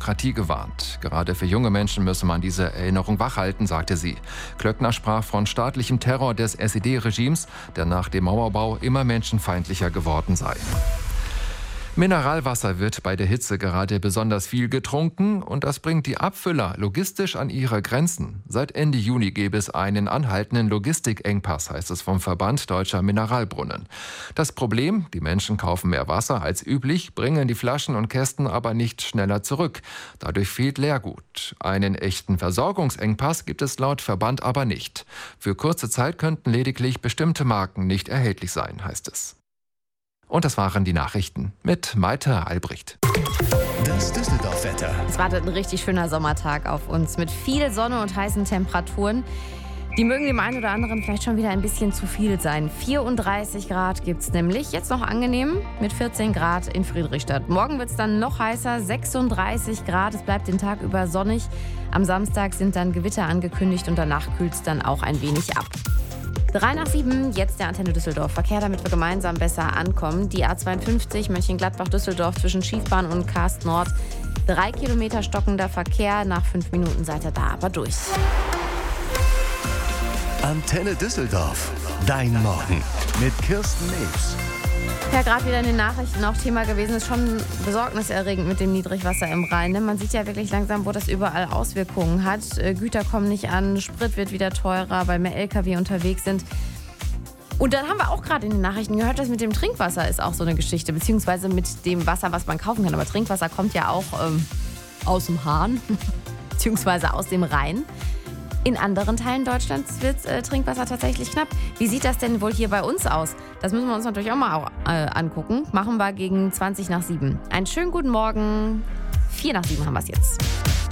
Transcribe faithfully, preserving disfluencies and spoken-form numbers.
Demokratie gewarnt. Gerade für junge Menschen müsse man diese Erinnerung wachhalten, sagte sie. Klöckner sprach von staatlichem Terror des S E D-Regimes, der nach dem Mauerbau immer menschenfeindlicher geworden sei. Mineralwasser wird bei der Hitze gerade besonders viel getrunken und das bringt die Abfüller logistisch an ihre Grenzen. Seit Ende Juni gäbe es einen anhaltenden Logistikengpass, heißt es vom Verband Deutscher Mineralbrunnen. Das Problem, die Menschen kaufen mehr Wasser als üblich, bringen die Flaschen und Kästen aber nicht schneller zurück. Dadurch fehlt Leergut. Einen echten Versorgungsengpass gibt es laut Verband aber nicht. Für kurze Zeit könnten lediglich bestimmte Marken nicht erhältlich sein, heißt es. Und das waren die Nachrichten mit Maite Albrecht. Das Düsseldorf-Wetter. Es wartet ein richtig schöner Sommertag auf uns mit viel Sonne und heißen Temperaturen. Die mögen dem einen oder anderen vielleicht schon wieder ein bisschen zu viel sein. vierunddreißig Grad gibt es nämlich. Jetzt noch angenehm mit vierzehn Grad in Friedrichstadt. Morgen wird es dann noch heißer, sechsunddreißig Grad. Es bleibt den Tag über sonnig. Am Samstag sind dann Gewitter angekündigt und danach kühlt es dann auch ein wenig ab. Drei nach sieben, jetzt der Antenne Düsseldorf. Verkehr, damit wir gemeinsam besser ankommen. Die A zweiundfünfzig Mönchengladbach-Düsseldorf zwischen Schiefbahn und Karst Nord. Drei Kilometer stockender Verkehr. Nach fünf Minuten seid ihr da aber durch. Antenne Düsseldorf. Dein Morgen mit Kirsten Nebs. Ja, gerade wieder in den Nachrichten auch Thema gewesen, ist schon besorgniserregend mit dem Niedrigwasser im Rhein. Ne? Man sieht ja wirklich langsam, wo das überall Auswirkungen hat. Äh, Güter kommen nicht an, Sprit wird wieder teurer, weil mehr L K W unterwegs sind. Und dann haben wir auch gerade in den Nachrichten gehört, dass mit dem Trinkwasser ist auch so eine Geschichte, beziehungsweise mit dem Wasser, was man kaufen kann. Aber Trinkwasser kommt ja auch ähm, aus dem Hahn, beziehungsweise aus dem Rhein. In anderen Teilen Deutschlands wird äh, Trinkwasser tatsächlich knapp. Wie sieht das denn wohl hier bei uns aus? Das müssen wir uns natürlich auch mal äh, angucken. Machen wir gegen zwanzig nach sieben. Einen schönen guten Morgen. vier nach sieben haben wir es jetzt.